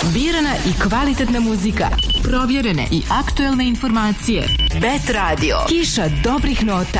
Birana i kvalitetna muzika. Provjerene i aktuelne informacije. Bet Radio. Kiša dobrih nota.